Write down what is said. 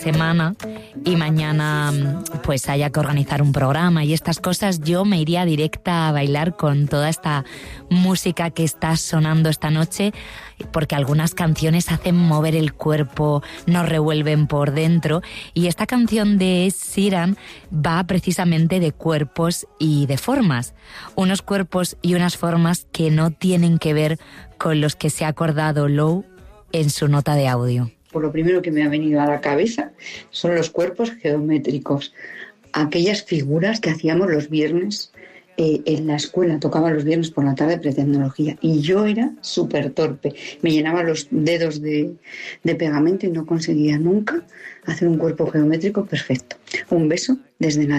semana y mañana pues haya que organizar un programa y estas cosas, yo me iría directa a bailar con toda esta música que está sonando esta noche, porque algunas canciones hacen mover el cuerpo, nos revuelven por dentro, y esta canción de Ed Sheeran va precisamente de cuerpos y de formas, unos cuerpos y unas formas que no tienen que ver con los que se ha acordado Lowe en su nota de audio. Por lo primero que me ha venido a la cabeza son los cuerpos geométricos, aquellas figuras que hacíamos los viernes en la escuela, tocaba los viernes por la tarde pretecnología, y yo era súper torpe, me llenaba los dedos de pegamento y no conseguía nunca hacer un cuerpo geométrico perfecto. Un beso desde Nadie.